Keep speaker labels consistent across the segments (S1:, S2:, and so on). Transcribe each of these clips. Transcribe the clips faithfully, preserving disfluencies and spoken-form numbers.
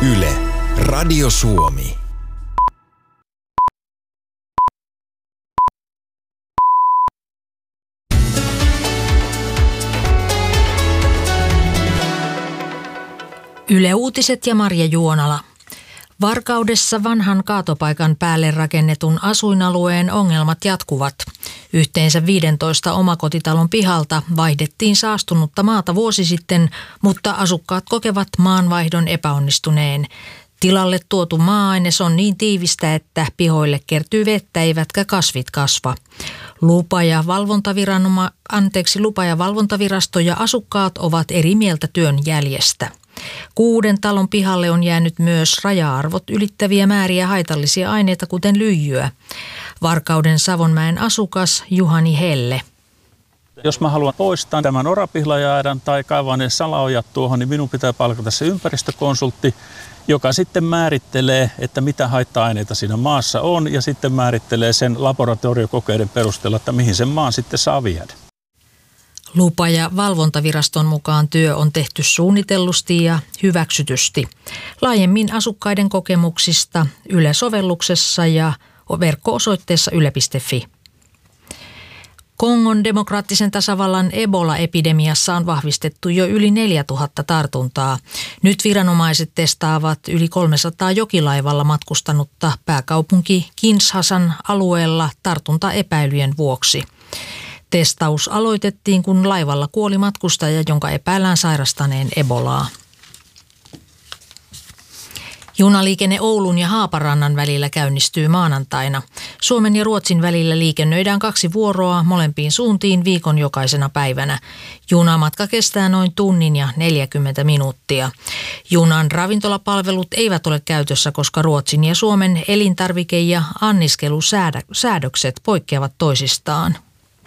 S1: Yle, Radio Suomi.
S2: Yle Uutiset ja Marja Juonala. Varkaudessa vanhan kaatopaikan päälle rakennetun asuinalueen ongelmat jatkuvat. Yhteensä viidentoista omakotitalon pihalta vaihdettiin saastunutta maata vuosi sitten, mutta asukkaat kokevat maanvaihdon epäonnistuneen. Tilalle tuotu maa-aines on niin tiivistä, että pihoille kertyy vettä eivätkä kasvit kasva. Lupa- ja, valvontaviranoma, anteeksi, lupa- ja valvontavirasto ja asukkaat ovat eri mieltä työn jäljestä. Kuuden talon pihalle on jäänyt myös raja-arvot ylittäviä määriä haitallisia aineita, kuten lyijyä. Varkauden Savonmäen asukas Juhani Helle.
S3: Jos mä haluan poistaa tämän orapihlaja-aidan tai kaivaa ne salaojat tuohon, niin minun pitää palkata se ympäristökonsultti, joka sitten määrittelee, että mitä haitta-aineita siinä maassa on, ja sitten määrittelee sen laboratoriokokeiden perusteella, että mihin sen maan sitten saa viedä.
S2: Lupa- ja valvontaviraston mukaan työ on tehty suunnitellusti ja hyväksytysti. Laajemmin asukkaiden kokemuksista Yle-sovelluksessa ja verkko-osoitteessa yle piste fi. Kongon demokraattisen tasavallan Ebola-epidemiassa on vahvistettu jo yli neljätuhatta tartuntaa. Nyt viranomaiset testaavat yli kolmesataa jokilaivalla matkustanutta pääkaupunki Kinshasan alueella tartuntaepäilyjen vuoksi. Testaus aloitettiin, kun laivalla kuoli matkustaja, jonka epäillään sairastaneen Ebolaa. Junaliikenne Oulun ja Haaparannan välillä käynnistyy maanantaina. Suomen ja Ruotsin välillä liikennöidään kaksi vuoroa molempiin suuntiin viikon jokaisena päivänä. Junamatka kestää noin tunnin ja neljäkymmentä minuuttia. Junan ravintolapalvelut eivät ole käytössä, koska Ruotsin ja Suomen elintarvike- ja anniskelusäädökset poikkeavat toisistaan.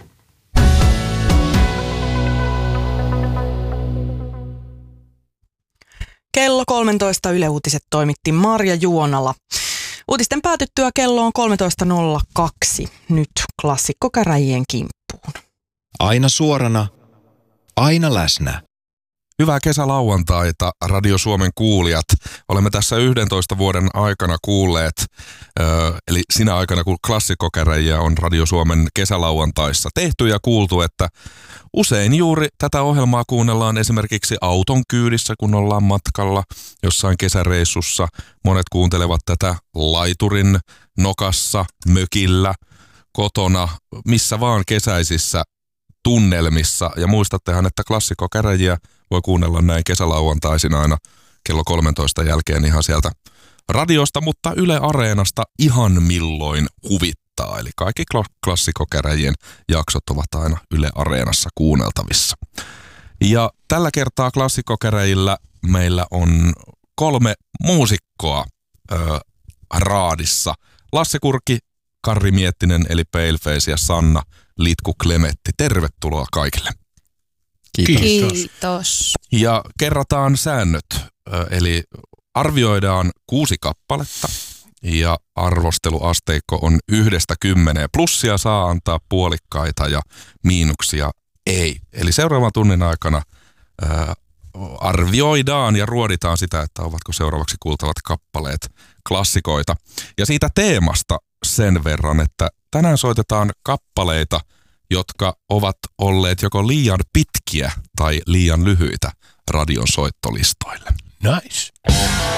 S4: Kello kolmetoista Yle Uutiset toimitti Marja Juonala. Uutisten päätyttyä kello on kolmetoista nolla kaksi. Nyt klassikkokäräjien kimppuun.
S1: Aina suorana, aina läsnä.
S5: Hyvää kesälauantaita, Radio Suomen kuulijat. Olemme tässä yhdentoista vuoden aikana kuulleet, ö, eli sinä aikana kun klassikkokäräjiä on Radio Suomen kesälauantaissa tehty ja kuultu, että usein juuri tätä ohjelmaa kuunnellaan esimerkiksi auton kyydissä, kun ollaan matkalla jossain kesäreissussa. Monet kuuntelevat tätä laiturin nokassa, mökillä, kotona, missä vaan kesäisissä tunnelmissa. Ja muistattehan, että klassikkokäräjiä voi kuunnella näin kesälauantaisin aina kello kolmetoista jälkeen ihan sieltä radiosta, mutta Yle Areenasta ihan milloin huvittaa. Eli kaikki klassikkokäräjien jaksot ovat aina Yle Areenassa kuunneltavissa. Ja tällä kertaa klassikkokäräjillä meillä on kolme muusikkoa ö, raadissa. Lasse Kurki, Karri Miettinen eli Paleface ja Sanna Litku Klemetti. Tervetuloa kaikille.
S6: Kiitos.
S4: Kiitos.
S5: Ja kerrataan säännöt, eli arvioidaan kuusi kappaletta ja arvosteluasteikko on yhdestä kymmeneen. Plussia saa antaa puolikkaita ja miinuksia ei. Eli seuraavan tunnin aikana ää, arvioidaan ja ruoditaan sitä, että ovatko seuraavaksi kuultavat kappaleet klassikoita. Ja siitä teemasta sen verran, että tänään soitetaan kappaleita, jotka ovat olleet joko liian pitkiä tai liian lyhyitä radion soittolistoille.
S6: Nice.